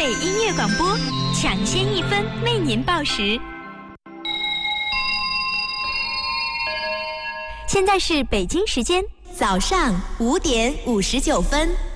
美音乐广播，抢先1分为您报时。现在是北京时间早上5点59分。